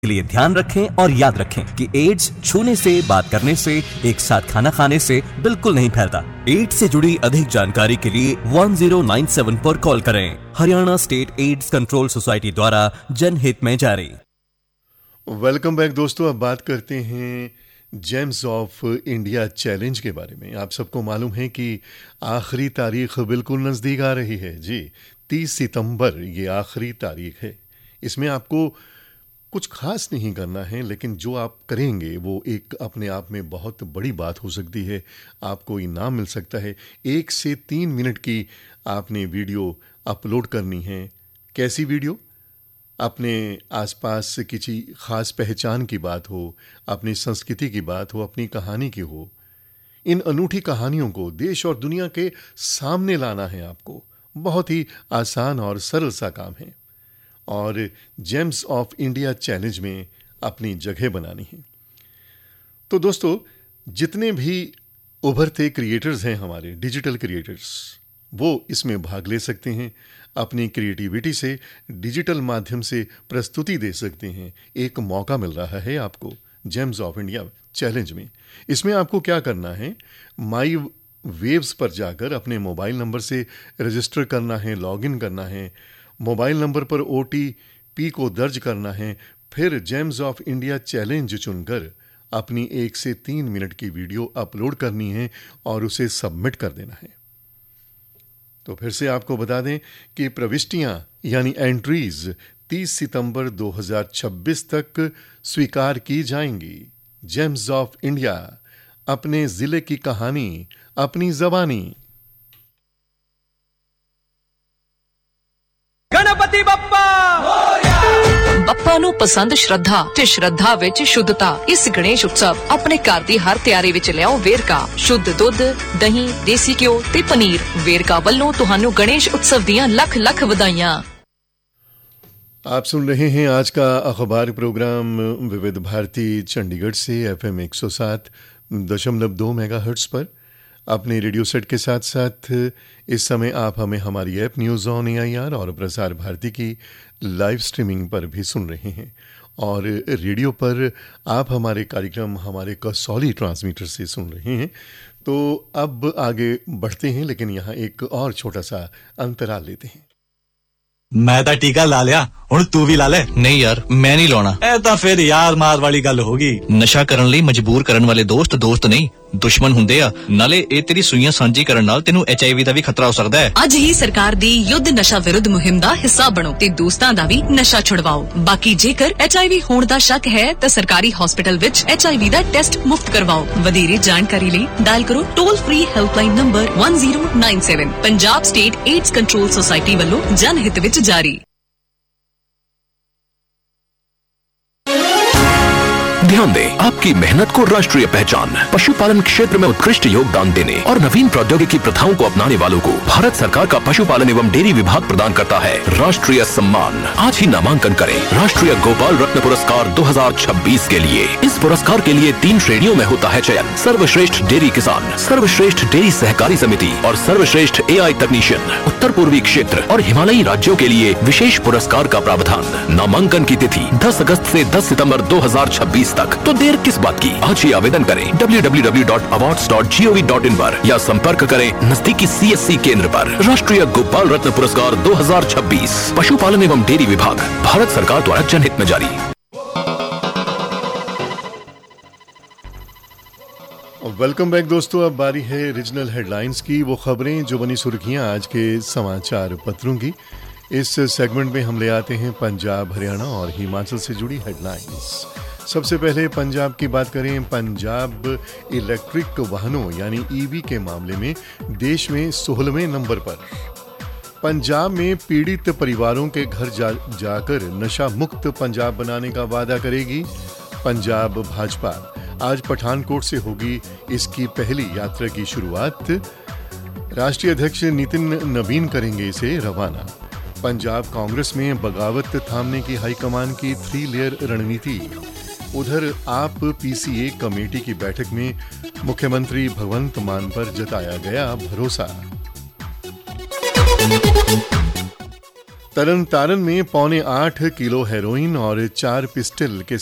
के लिए ध्यान रखें और याद रखें कि एड्स छूने से, बात करने से, एक साथ खाना खाने से बिल्कुल नहीं फैलता। एड्स से जुड़ी अधिक जानकारी के लिए 1097 पर कॉल करें। Haryana state AIDS control society द्वारा जनहित में जारी। वेलकम बैक दोस्तों, अब बात करते हैं जेम्स ऑफ इंडिया चैलेंज के बारे में। आप सबको मालूम है कि आखिरी तारीख बिल्कुल नज़दीक आ रही है जी। 30 सितंबर ये आखिरी तारीख है। इसमें आपको कुछ खास नहीं करना है, लेकिन जो आप करेंगे वो एक अपने आप में बहुत बड़ी बात हो सकती है। आपको इनाम मिल सकता है। 1 से 3 मिनट की आपने वीडियो अपलोड करनी है। कैसी वीडियो? अपने आसपास किसी खास पहचान की बात हो, अपनी संस्कृति की बात हो, अपनी कहानी की हो। इन अनूठी कहानियों को देश और दुनिया के सामने लाना है आपको। बहुत ही आसान और सरल सा काम है और जेम्स ऑफ इंडिया चैलेंज में अपनी जगह बनानी है। तो दोस्तों, जितने भी उभरते क्रिएटर्स हैं हमारे, डिजिटल क्रिएटर्स, वो इसमें भाग ले सकते हैं। अपनी क्रिएटिविटी से डिजिटल माध्यम से प्रस्तुति दे सकते हैं। एक मौका मिल रहा है आपको जेम्स ऑफ इंडिया चैलेंज में। इसमें आपको क्या करना है, माई वेव्स पर जाकर अपने मोबाइल नंबर से रजिस्टर करना है, लॉगिन करना है। मोबाइल नंबर पर OTP को दर्ज करना है। फिर जेम्स ऑफ इंडिया चैलेंज चुनकर अपनी 1 से 3 मिनट की वीडियो अपलोड करनी है और उसे सबमिट कर देना है। तो फिर से आपको बता दें कि प्रविष्टियां यानी एंट्रीज 30 सितंबर 2026 तक स्वीकार की जाएंगी। जेम्स ऑफ इंडिया, अपने जिले की कहानी, अपनी जबानी। गणपति बप्पा ਬੱਪਾ ਨੂੰ ਪਸੰਦ ਸ਼ਰਧਾ ਤੇ ਸ਼ਰਧਾ ਵਿੱਚ ਸ਼ੁੱਧਤਾ। ਇਸ ਗਣੇਸ਼ ਉਤਸਵ ਆਪਣੇ ਘਰ ਦੀ ਹਰ ਤਿਆਰੀ ਵਿੱਚ ਲਿਆਓ ਵੇਰਕਾ। ਸ਼ੁੱਧ ਦੁੱਧ, ਦਹੀਂ, ਦੇਸੀ ਘਿਓ ਤੇ ਪਨੀਰ। ਵੇਰਕਾ ਵੱਲੋਂ ਤੁਹਾਨੂੰ ਗਣੇਸ਼ ਉਤਸਵ ਦੀਆਂ ਲੱਖ ਲੱਖ ਵਧਾਈਆਂ। आप सुन रहे हैं आज का अखबार प्रोग्राम विविध भारती चंडीगढ़ से FM 107.2 मेगाहर्ट्ज पर। अपने रेडियो सेट के साथ साथ इस समय आप हमें हमारी ऐप न्यूज़ ऑन AIR और प्रसार भारती की लाइव स्ट्रीमिंग पर भी सुन रहे हैं। और रेडियो पर आप हमारे कार्यक्रम हमारे कसौली ट्रांसमीटर से सुन रहे हैं। तो अब आगे बढ़ते हैं, लेकिन यहाँ एक और छोटा सा अंतराल लेते हैं। मैं ਤਾਂ ਟੀਕਾ ਲਾ ਲਿਆ, ਹੁਣ ਤੂੰ ਵੀ ਲਾ ਲੈ। ਨਹੀਂ ਯਾਰ, ਮੈਂ ਨਹੀਂ ਲਾਉਣਾ। ਇਹ ਤਾਂ ਫਿਰ ਯਾਰ ਮਾਰ ਵਾਲੀ ਗੱਲ ਹੋ ਗਈ। ਨਸ਼ਾ ਕਰਨ ਲਈ ਮਜਬੂਰ ਕਰਨ ਵਾਲੇ ਦੋਸਤ ਨਹੀਂ, ਦੁਸ਼ਮਣ ਹੁੰਦੇ ਆ। ਨਾਲੇ ਇਹ ਤੇਰੀ ਸੂਈਆਂ ਸਾਂਝੀ ਕਰਨ ਨਾਲ ਤੈਨੂੰ HIV ਦਾ ਵੀ ਖਤਰਾ ਹੋ ਸਕਦਾ ਹੈ। ਅੱਜ ਹੀ ਸਰਕਾਰ ਦੀ ਯੁੱਧ ਨਸ਼ਾ ਵਿਰੁੱਧ ਮੁਹਿੰਮ ਦਾ ਹਿੱਸਾ ਬਣੋ ਤੇ ਦੋਸਤਾਂ ਦਾ ਵੀ ਨਸ਼ਾ ਛੁਡਵਾਓ। ਬਾਕੀ ਜੇਕਰ HIV ਹੋਣ ਦਾ ਸ਼ੱਕ ਹੈ ਤਾਂ ਸਰਕਾਰੀ ਹਸਪਤਾਲ ਵਿੱਚ HIV ਦਾ ਟੈਸਟ ਮੁਫਤ ਕਰਵਾਓ। ਵਧੇਰੇ ਜਾਣਕਾਰੀ ਲਈ ਡਾਇਲ ਕਰੋ toll free helpline number 1097। Punjab state AIDS control society ਵੱਲੋਂ ਜਨਹਿਤ ਵਿੱਚ ਜਾਰੀ। ध्यान दें, आपकी मेहनत को राष्ट्रीय पहचान। पशुपालन क्षेत्र में उत्कृष्ट योगदान देने और नवीन प्रौद्योगिकी प्रथाओं को अपनाने वालों को भारत सरकार का पशुपालन एवं डेयरी विभाग प्रदान करता है राष्ट्रीय सम्मान। आज ही नामांकन करें राष्ट्रीय गोपाल रत्न पुरस्कार 2026 के लिए। इस पुरस्कार के लिए 3 श्रेणियों में होता है चयन: सर्वश्रेष्ठ डेयरी किसान, सर्वश्रेष्ठ डेयरी सहकारी समिति और सर्वश्रेष्ठ AI तकनीशियन। उत्तर पूर्वी क्षेत्र और हिमालयी राज्यों के लिए विशेष पुरस्कार का प्रावधान। नामांकन की तिथि 10 अगस्त से 10 सितंबर 2026 तक। तो देर किस बात की, आज ही आवेदन करें www.awards.gov.in पर या संपर्क करें नजदीकी CSC केंद्र पर। राष्ट्रीय गोपाल रत्न पुरस्कार 2026 पशुपालन एवं डेयरी विभाग, भारत सरकार द्वारा जनहित में जारी। वेलकम बैक दोस्तों, अब बारी है रीजनल हेडलाइंस की। वो खबरें जो बनी सुर्खियां आज के समाचार पत्रों की। इस सेगमेंट में हम ले आते हैं पंजाब, हरियाणा और हिमाचल से जुड़ी हेडलाइंस। सबसे पहले पंजाब की बात करें। पंजाब इलेक्ट्रिक वाहनों यानी EV के मामले में देश में 16वें नंबर पर। पंजाब में पीड़ित परिवारों के घर जाकर नशा मुक्त पंजाब बनाने का वादा करेगी पंजाब भाजपा। आज पठानकोट से होगी इसकी पहली यात्रा की शुरुआत। राष्ट्रीय अध्यक्ष नितिन नवीन करेंगे इसे रवाना। पंजाब कांग्रेस में बगावत थामने की हाईकमान की 3 लेयर रणनीति। उधर आप PCA कमेटी की बैठक में मुख्यमंत्री भगवंत मान पर जताया गया भरोसा। तरन तारण में 7.25 किलो हेरोइन और 4 पिस्टल के